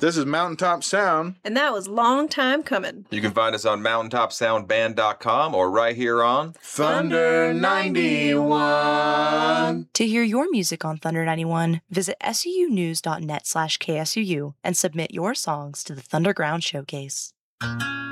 This is Mountaintop Sound. And that was long time coming. You can find us on mountaintopsoundband.com or right here on Thunder 91. To hear your music on Thunder 91, visit sunews.net/KSUU and submit your songs to the Thunderground Showcase.